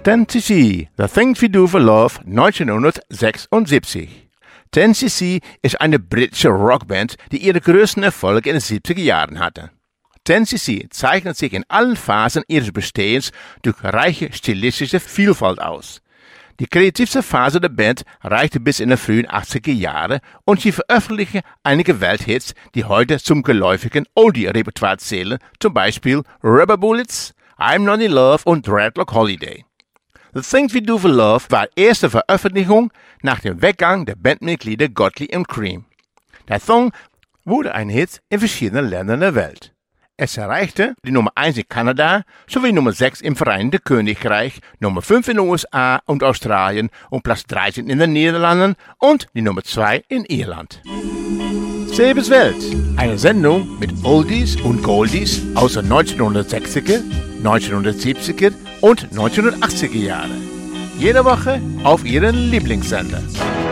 10cc, The Things We Do for Love, 1976. 10cc ist eine britische Rockband, die ihre größten Erfolge in den 70er Jahren hatte. 10cc zeichnet sich in allen Phasen ihres Bestehens durch reiche stilistische Vielfalt aus. Die kreativste Phase der Band reichte bis in die frühen 80er Jahre und sie veröffentlichte einige Welthits, die heute zum geläufigen Oldie-Repertoire zählen, zum Beispiel Rubber Bullets, I'm Not in Love und Dreadlock Holiday. The Things We Do for Love war erste Veröffentlichung nach dem Weggang der Bandmitglieder Godley und Cream. Der Song wurde ein Hit in verschiedenen Ländern der Welt. Es erreichte die Nummer 1 in Kanada sowie Nummer 6 im Vereinigten Königreich, Nummer 5 in den USA und Australien und Platz 13 in den Niederlanden und die Nummer 2 in Irland. Sebes Welt, eine Sendung mit Oldies und Goldies aus den 1960er, 1970er und 1980er Jahren. Jede Woche auf Ihren Lieblingssender.